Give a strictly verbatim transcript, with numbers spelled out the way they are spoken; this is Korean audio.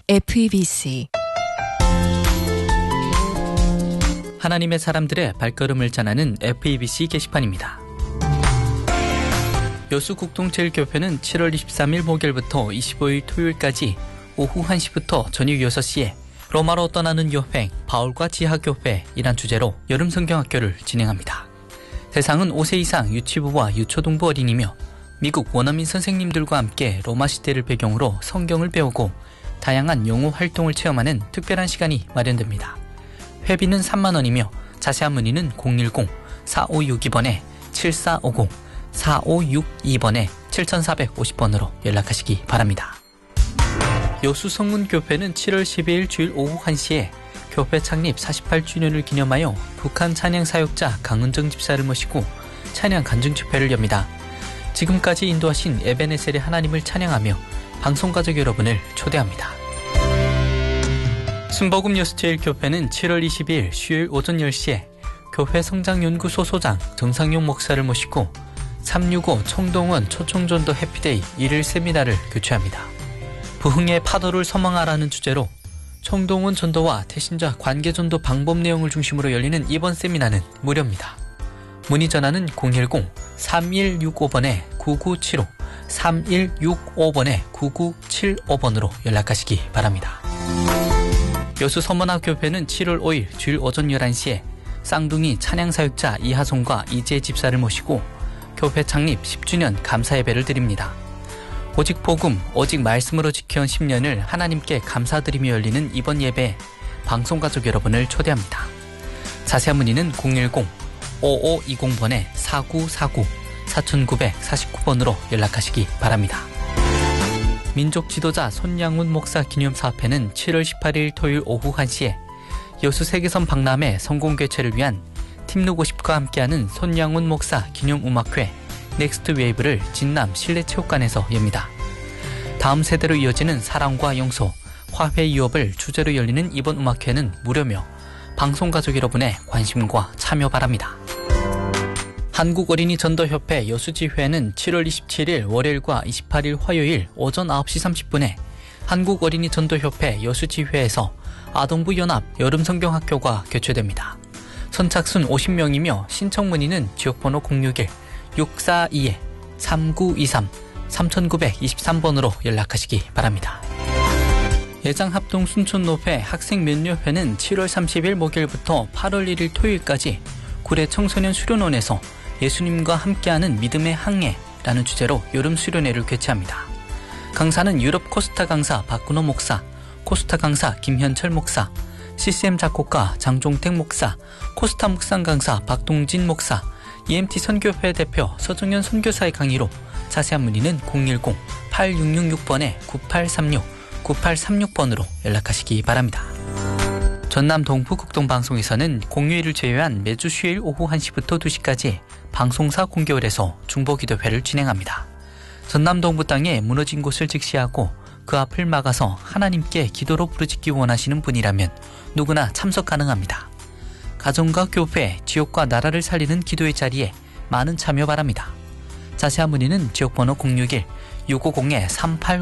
에프이비씨 하나님의 사람들의 발걸음을 전하는 에프이비씨 게시판입니다. 여수국동제일교회는 칠월 이십삼일 목요일부터 이십오일 토요일까지 오후 한 시부터 저녁 여섯 시에 로마로 떠나는 여행 바울과 지하교회이란 주제로 여름 성경학교를 진행합니다. 대상은 오 세 이상 유치부와 유초등부 어린이며 미국 원어민 선생님들과 함께 로마 시대를 배경으로 성경을 배우고 다양한 영어 활동을 체험하는 특별한 시간이 마련됩니다. 회비는 삼만 원이며 자세한 문의는 공일공 사오육이 번에 칠사오공 사오육이 번에 칠사오공 번으로 연락하시기 바랍니다. 여수성문교회는 칠월 십이일 주일 오후 한 시에 교회 창립 사십팔 주년을 기념하여 북한 찬양 사역자 강은정 집사를 모시고 찬양 간증 집회를 엽니다. 지금까지 인도하신 에베네셀의 하나님을 찬양하며 방송가족 여러분을 초대합니다. 순복음 여수제일교회는 칠월 이십이일 수요일 오전 열 시에 교회 성장연구소 소장 정상용 목사를 모시고 삼육오 청동원 초청전도 해피데이 일일 세미나를 개최합니다. 부흥의 파도를 소망하라는 주제로 청동원 전도와 태신자 관계전도 방법 내용을 중심으로 열리는 이번 세미나는 무료입니다. 문의 전화는 공일공 삼일육오 번에 구구칠오 삼일육오 번에 구구칠오 번으로 연락하시기 바랍니다. 여수 서문화교회는 칠월 오일 주일 오전 열한 시에 쌍둥이 찬양사역자 이하송과 이재 집사를 모시고 교회 창립 십 주년 감사예배를 드립니다. 오직 복음, 오직 말씀으로 지켜온 십 년을 하나님께 감사드리며 열리는 이번 예배에 방송가족 여러분을 초대합니다. 자세한 문의는 공일공 오오이공 번에 사구사구 사구사구 번으로 연락하시기 바랍니다. 민족 지도자 손양훈 목사 기념사업회는 칠월 십팔일 토요일 오후 한 시에 여수 세계선 박람회 성공개최를 위한 팀누고십과 함께하는 손양훈 목사 기념음악회 넥스트 웨이브를 진남 실내체육관에서 엽니다. 다음 세대로 이어지는 사랑과 용서, 화해 유업을 주제로 열리는 이번 음악회는 무료며 방송가족 여러분의 관심과 참여 바랍니다. 한국어린이전도협회 여수지회는 칠월 이십칠일 월요일과 이십팔일 화요일 오전 아홉 시 삼십 분에 한국어린이전도협회 여수지회에서 아동부 연합 여름성경학교가 개최됩니다. 선착순 오십 명이며 신청 문의는 지역번호 공육일 육사이 삼구이삼 삼구이삼 번으로 연락하시기 바랍니다. 예장합동 순천노회 학생면녀회는 칠월 삼십일 목요일부터 팔월 일일 토요일까지 구례 청소년 수련원에서 예수님과 함께하는 믿음의 항해라는 주제로 여름 수련회를 개최합니다. 강사는 유럽 코스타 강사 박근호 목사, 코스타 강사 김현철 목사, 씨씨엠 작곡가 장종택 목사, 코스타 묵상 강사 박동진 목사, 이엠티 선교회 대표 서정현 선교사의 강의로 자세한 문의는 공일공 팔육육육 번에 구팔삼육 구팔삼육 번으로 연락하시기 바랍니다. 전남 동부극동방송에서는 공휴일을 제외한 매주 수요일 오후 한 시부터 두 시까지 방송사 공개월에서 중보기도회를 진행합니다. 전남 동부 땅에 무너진 곳을 직시하고 그 앞을 막아서 하나님께 기도로 부르짖기 원하시는 분이라면 누구나 참석 가능합니다. 가정과 교회, 지역과 나라를 살리는 기도의 자리에 많은 참여 바랍니다. 자세한 문의는 지역번호 공육일 육오공 삼팔